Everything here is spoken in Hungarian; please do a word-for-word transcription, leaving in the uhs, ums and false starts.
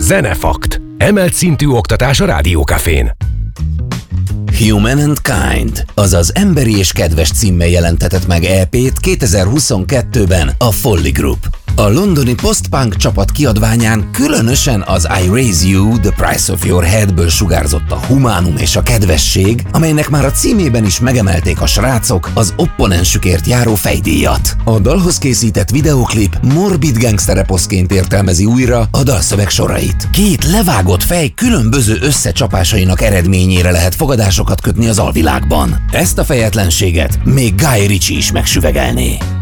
Zenefakt. Emelt szintű oktatás a Rádiókafén. Human and Kind, azaz Emberi és Kedves címmel jelentetett meg é pét kétezer-huszonkettőben a Folly Group. A londoni post-punk csapat kiadványán különösen az I Raise You, The Price of Your Headből sugárzott a humánum és a kedvesség, amelynek már a címében is megemelték a srácok az opponensükért járó fejdíjat. A dalhoz készített videoklip morbid gangstereposzként értelmezi újra a dalszöveg sorait. Két levágott fej különböző összecsapásainak eredményére lehet fogadásokat kötni az alvilágban. Ezt a fejetlenséget még Guy Ritchie is megsüvegelné.